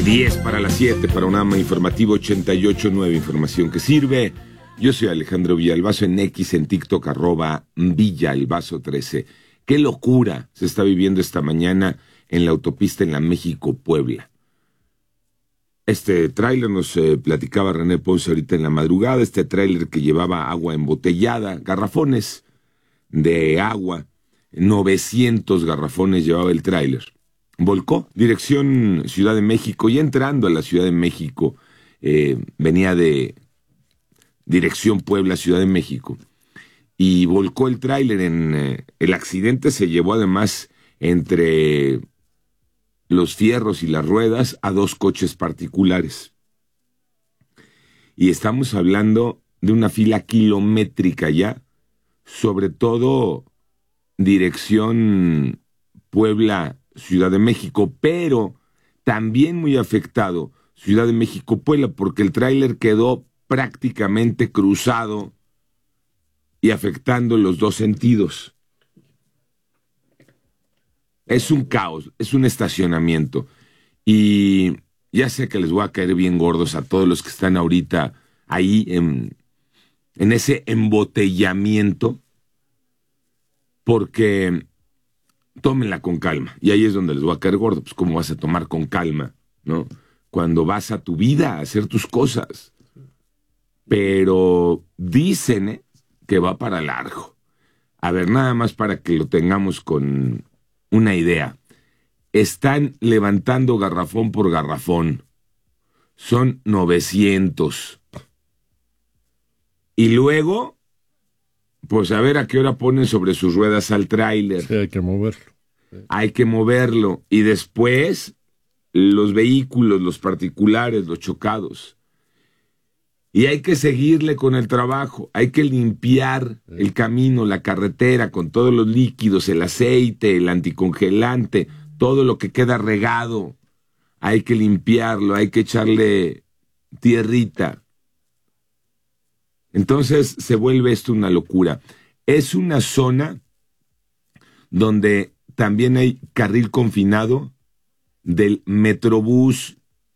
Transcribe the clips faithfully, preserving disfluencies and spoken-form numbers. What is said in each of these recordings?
diez para las siete, Panorama Informativo ochenta y ocho punto nueve, información que sirve. Yo soy Alejandro Villalbazo, en X, en TikTok, arroba Villalbazo trece. Qué locura se está viviendo esta mañana en la autopista en la México-Puebla. Este tráiler nos eh, platicaba René Ponce ahorita en la madrugada, este tráiler que llevaba agua embotellada, garrafones de agua, novecientos garrafones llevaba el tráiler. Volcó, dirección Ciudad de México, y entrando a la Ciudad de México, eh, venía de dirección Puebla, Ciudad de México, y volcó el tráiler. En eh, el accidente se llevó además entre los fierros y las ruedas a dos coches particulares. Y estamos hablando de una fila kilométrica ya, sobre todo dirección Puebla, Ciudad de México, pero también muy afectado Ciudad de México-Puebla, porque el tráiler quedó prácticamente cruzado y afectando los dos sentidos. Es un caos, es un estacionamiento. Y ya sé que les voy a caer bien gordos a todos los que están ahorita ahí en, en ese embotellamiento, porque tómenla con calma. Y ahí es donde les voy a caer gordo. Pues cómo vas a tomar con calma, ¿no? Cuando vas a tu vida a hacer tus cosas. Pero dicen ¿eh? que va para largo. A ver, nada más para que lo tengamos con una idea. Están levantando garrafón por garrafón. Son novecientos. Y luego, pues a ver a qué hora ponen sobre sus ruedas al tráiler. Sí, hay que moverlo. Sí. Hay que moverlo. Y después, los vehículos, los particulares, los chocados. Y hay que seguirle con el trabajo. Hay que limpiar sí. el camino, la carretera, con todos los líquidos, el aceite, el anticongelante, todo lo que queda regado. Hay que limpiarlo, hay que echarle tierrita. Entonces se vuelve esto una locura. Es una zona donde también hay carril confinado del Metrobús.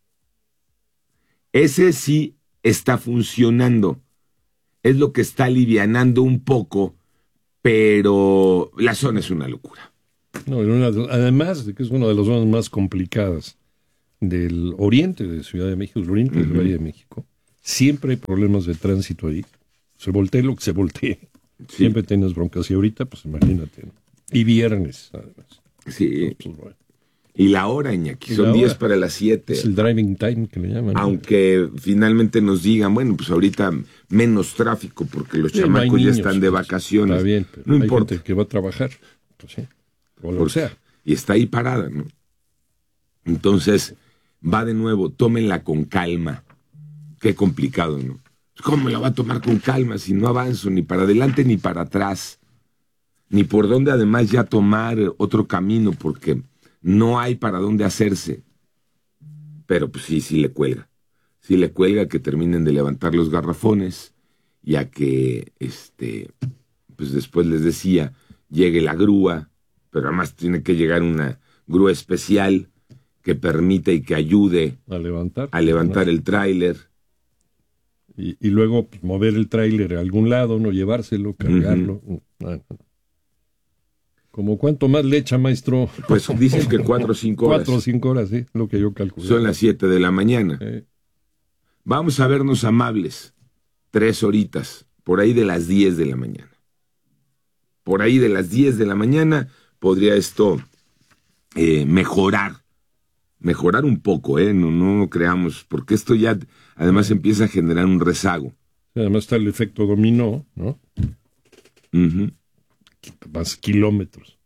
Ese sí está funcionando. Es lo que está alivianando un poco, pero la zona es una locura. No, una, además de que es una de las zonas más complicadas del oriente de Ciudad de México, el oriente uh-huh. del Valle de México. Siempre hay problemas de tránsito ahí. Se voltee lo que se voltee. Sí. Siempre tienes broncas. Y ahorita, pues imagínate, ¿no? Y viernes, además. Sí. Pues, bueno. Y la hora, Iñaki, son diez para las siete. Es el driving time que le llaman. Aunque ¿no? finalmente nos digan, bueno, pues ahorita menos tráfico porque los sí, chamacos no niños, ya están de vacaciones. Está bien, pero no hay importa. Gente que va a trabajar. Pues sí, o lo sea. Y está ahí parada, ¿no? Entonces, va de nuevo, tómenla con calma. Qué complicado, ¿no? ¿Cómo la va a tomar con calma si no avanzo ni para adelante ni para atrás? Ni por dónde además ya tomar otro camino, porque no hay para dónde hacerse. Pero pues sí, sí le cuelga. Sí le cuelga que terminen de levantar los garrafones, ya que, este, pues después les decía, llegue la grúa, pero además tiene que llegar una grúa especial que permita y que ayude a levantar, a levantar ¿no? el tráiler. Y, y luego pues, mover el tráiler a algún lado, no llevárselo, cargarlo. Uh-huh. No, no. ¿Como cuánto más le echa, maestro? Pues dicen que cuatro o cinco horas. Cuatro o cinco horas, sí, lo que yo calculo. Son las siete de la mañana. Eh. Vamos a vernos amables. Tres horitas, por ahí de las diez de la mañana. Por ahí de las diez de la mañana podría esto eh, mejorar. Mejorar un poco, ¿eh? No, no creamos, porque esto ya además empieza a generar un rezago. Además está el efecto dominó, ¿no? Uh-huh. Más kilómetros.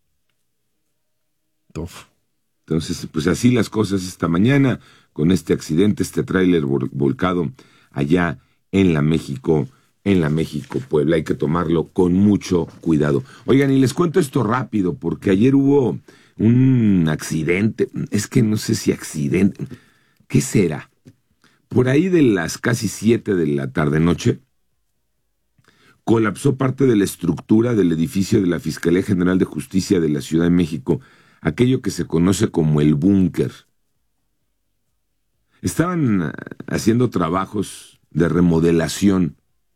Uf. Entonces, pues así las cosas esta mañana, con este accidente, este tráiler vol- volcado allá en la México, en la México-Puebla. Hay que tomarlo con mucho cuidado. Oigan, y les cuento esto rápido, porque ayer hubo un accidente, es que no sé si accidente, ¿qué será? Por ahí de las casi siete de la tarde-noche, colapsó parte de la estructura del edificio de la Fiscalía General de Justicia de la Ciudad de México, aquello que se conoce como el búnker. estaban haciendo trabajos de remodelación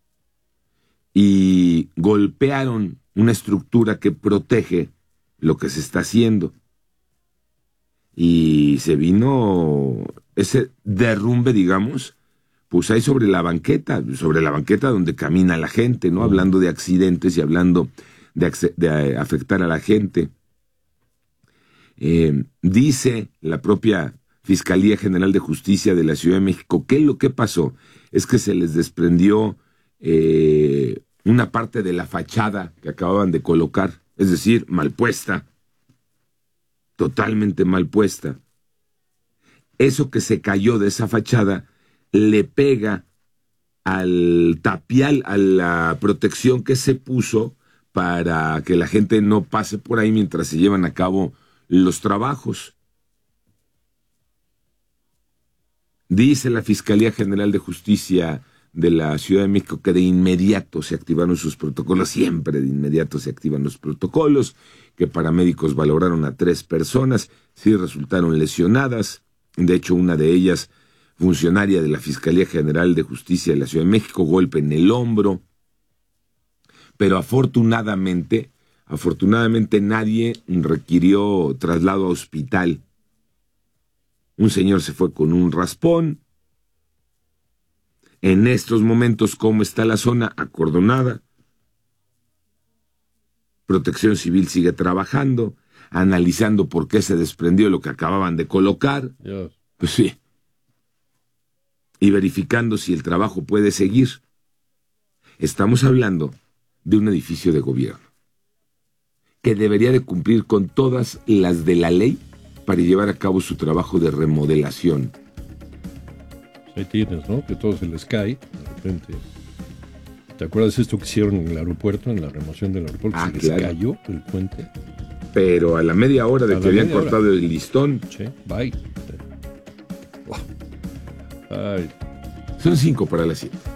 y golpearon una estructura que protege lo que se está haciendo. Y se vino ese derrumbe, digamos, pues ahí sobre la banqueta, sobre la banqueta donde camina la gente, ¿no? Hablando de accidentes y hablando de, de afectar a la gente. Eh, dice la propia Fiscalía General de Justicia de la Ciudad de México que lo que pasó es que se les desprendió eh, una parte de la fachada que acababan de colocar, es decir, mal puesta, totalmente mal puesta. Eso que se cayó de esa fachada le pega al tapial, a la protección que se puso para que la gente no pase por ahí mientras se llevan a cabo los trabajos. Dice la Fiscalía General de Justicia de la Ciudad de México que de inmediato se activaron sus protocolos, siempre de inmediato se activan los protocolos, que paramédicos valoraron a tres personas, sí resultaron lesionadas, de hecho una de ellas funcionaria de la Fiscalía General de Justicia de la Ciudad de México, golpe en el hombro, pero afortunadamente, afortunadamente nadie requirió traslado a hospital. Un señor se fue con un raspón. En estos momentos, ¿cómo está la zona? Acordonada. Protección Civil sigue trabajando, analizando por qué se desprendió lo que acababan de colocar. Dios. Pues sí. Y verificando si el trabajo puede seguir. Estamos hablando de un edificio de gobierno que debería de cumplir con todas las de la ley para llevar a cabo su trabajo de remodelación. Ahí tienes, ¿no? Que todo se les cae, de repente. ¿Te acuerdas esto que hicieron en el aeropuerto, en la remoción del aeropuerto? Ah, se claro. les cayó el puente. Pero a la media hora de A que la habían media cortado hora. el listón. Sí, bye. Wow. Ay, Son cinco para las siete.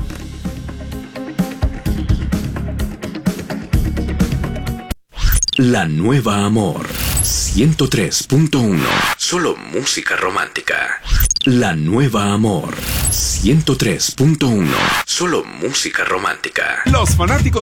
La Nueva Amor ciento tres punto uno. Solo música romántica. La Nueva Amor ciento tres punto uno. Solo música romántica. Los fanáticos